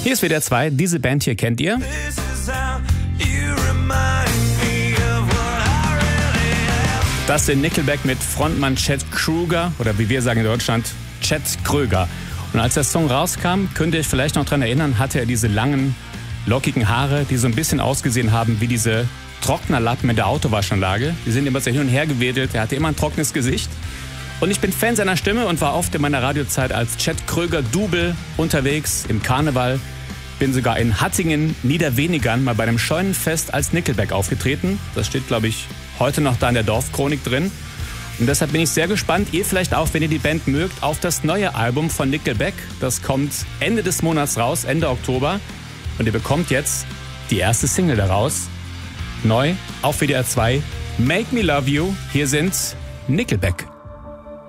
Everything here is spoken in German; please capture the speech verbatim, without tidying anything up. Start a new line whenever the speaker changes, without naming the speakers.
Hier ist W D R zwei, diese Band hier kennt ihr. Das sind Nickelback mit Frontmann Chad Kroeger oder wie wir sagen in Deutschland, Chad Kröger. Und als der Song rauskam, könnt ihr euch vielleicht noch daran erinnern, hatte er diese langen, lockigen Haare, die so ein bisschen ausgesehen haben wie diese Trocknerlappen in der Autowaschanlage. Die sind immer so hin und her gewedelt, er hatte immer ein trockenes Gesicht. Und ich bin Fan seiner Stimme und war oft in meiner Radiozeit als Chad Kröger Double unterwegs im Karneval. Bin sogar in Hattingen, Niederwenigern, mal bei einem Scheunenfest als Nickelback aufgetreten. Das steht, glaube ich, heute noch da in der Dorfchronik drin. Und deshalb bin ich sehr gespannt, ihr vielleicht auch, wenn ihr die Band mögt, auf das neue Album von Nickelback. Das kommt Ende des Monats raus, Ende Oktober. Und ihr bekommt jetzt die erste Single daraus. Neu auf W D R zwei, Make Me Love You. Hier sind Nickelback.